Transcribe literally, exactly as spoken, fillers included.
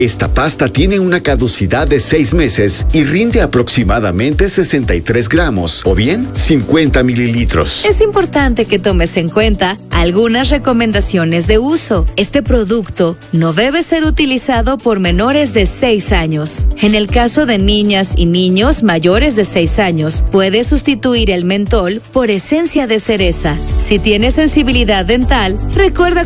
Esta pasta tiene una caducidad de seis meses y rinde aproximadamente sesenta y tres gramos, o bien cincuenta mililitros. Es importante que tomes en cuenta algunas recomendaciones de uso. Este producto no debe ser utilizado por menores de seis años. En el caso de niñas y niños mayores de seis años, puede sustituir el mentol por esencia de cereza. Si tienes sensibilidad dental, recuerda